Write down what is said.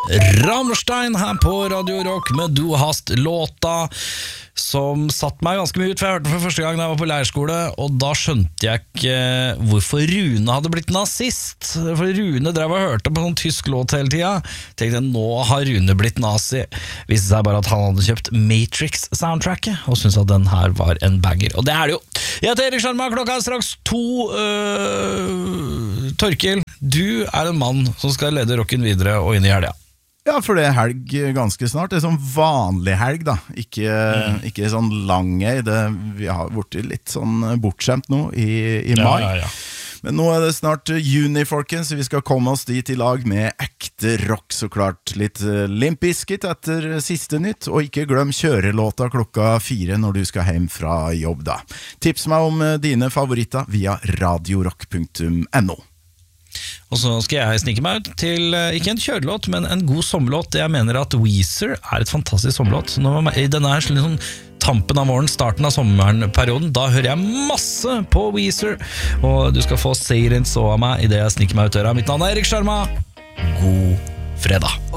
Rammstein her på Radio Rock med Du hast låta som satt meg ganske mye ut, for jeg hørte den for første gang da jeg var på leirskole, og da skjønte jeg ikke hvorfor Rune hadde blitt nazist. For Rune drev og hørte på sånn tysk låt hele tiden. Tenkte nå har Rune blitt nazi. Viste seg bare at han hadde kjøpt Matrix-soundtracket og syntes at den her var en banger. Og det er det jo. Jeg heter Erik Sjarma, klokka er straks 2. Torkil, du er en mann som skal lede rocken videre og inn i helga. Ja, for det er helg ganske snart. Det er sånn vanlig helg da. Ikke sånn lang vi har vært litt sånn bortskjemt nå i mai. Ja. Men nå er det snart juni, folkens, så vi skal komme oss dit i lag med ekte rock, så klart. Litt Limp Bizkit etter siste nytt, og ikke glem kjørelåta klokka 4 når du skal hjem fra jobb da. Tips meg om dine favoritter via radiorock.no. Og så skal jeg snike meg ut til, ikke en kjørelåt, men en god sommerlåt. Jeg mener at Weezer er et fantastisk sommerlåt. I denne her sånn tampen av våren, starten av sommerperioden, da hører jeg masse på Weezer. Og du skal få Say It Ain't So av meg i det jeg sniker meg ut døra. Mitt navn er Erik Sjarma. God fredag.